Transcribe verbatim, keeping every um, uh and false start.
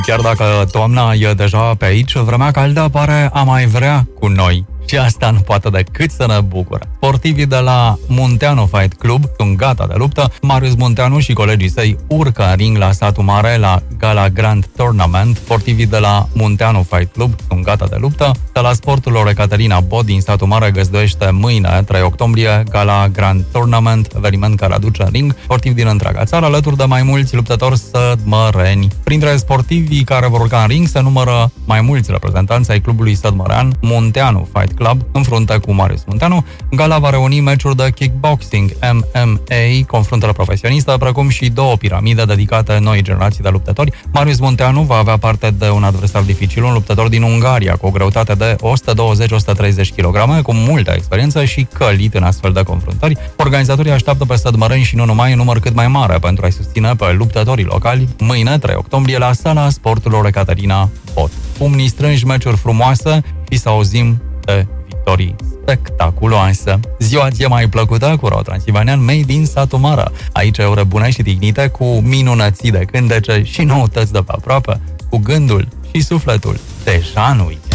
Chiar dacă toamna e deja pe aici, vremea caldă pare a mai vrea cu noi. Și asta nu poate decât să ne bucure. Sportivii de la Munteanu Fight Club sunt gata de luptă. Marius Munteanu și colegii săi urcă în ring la Satul Mare la Gala Grand Tournament. Sportivii de la Munteanu Fight Club sunt gata de luptă. Sala sporturilor Ecaterina Bod din Satul Mare găzduiește mâine, trei octombrie, Gala Grand Tournament, eveniment care aduce în ring sportivi din întreaga țară, alături de mai mulți luptători sădmăreni. Printre sportivii care vor urca în ring se numără mai mulți reprezentanți ai clubului sădmărean Munteanu Fight Club, în frunte cu Marius Munteanu. Gala va reuni meciuri de kickboxing, M M A, confruntele profesioniste, precum și două piramide dedicate noi generații de luptători. Marius Munteanu va avea parte de un adversar dificil, un luptător din Ungaria, cu o greutate de o sută douăzeci - o sută treizeci kilograme, cu multă experiență și călit în astfel de confruntări. Organizatorii așteaptă pe sădmăreni și nu numai, în număr cât mai mare pentru a-i susține pe luptătorii locali, mâine, trei octombrie, la Sala Sporturilor Ecaterina Bod. Pumnii strângi, meciuri frumoase și să auzim de victorii spectaculoase. Ziua ție mai plăcută cu Ro Transilvanean made in Satul Mare. Aici e ore bune și tignite, cu minunății de cântece și noutăți de pe aproape, cu gândul și sufletul deja în weekend.